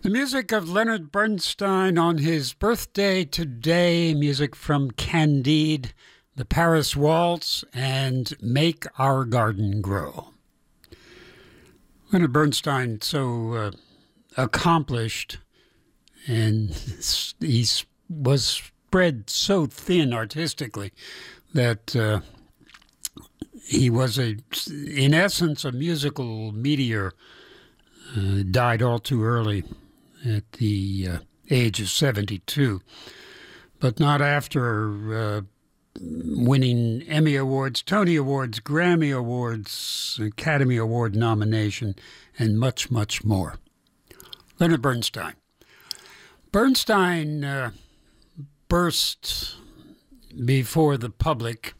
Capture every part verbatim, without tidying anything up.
The music of Leonard Bernstein on his birthday today, music from Candide, the Paris Waltz, and Make Our Garden Grow. Leonard Bernstein, so uh, accomplished, and he was spread so thin artistically that uh, he was, a, in essence, a musical meteor. Uh, died all too early at the uh, age of seventy-two, but not after uh, winning Emmy Awards, Tony Awards, Grammy Awards, Academy Award nomination, and much, much more. Leonard Bernstein. Bernstein uh, burst before the public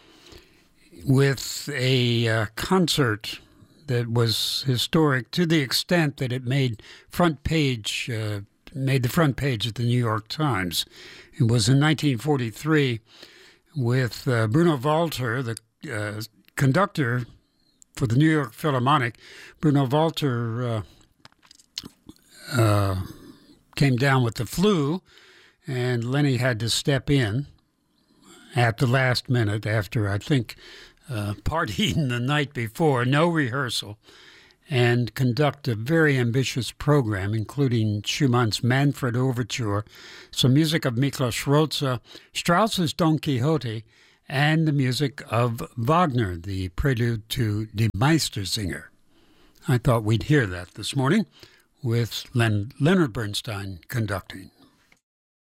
with a uh, concert that was historic to the extent that it made front page, uh, made the front page of the New York Times. It was in nineteen forty-three with uh, Bruno Walter, the uh, conductor for the New York Philharmonic. Bruno Walter uh, uh, came down with the flu, and Lenny had to step in at the last minute after, I think, Uh, partying the night before, no rehearsal, and conduct a very ambitious program, including Schumann's Manfred Overture, some music of Miklos Rozsa, Strauss's Don Quixote, and the music of Wagner, the prelude to Die Meistersinger. I thought we'd hear that this morning with Len- Leonard Bernstein conducting.